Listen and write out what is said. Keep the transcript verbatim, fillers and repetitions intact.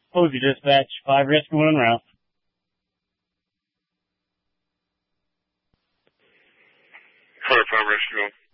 Posey Dispatch, five rescue, one en route. Five, five rescue.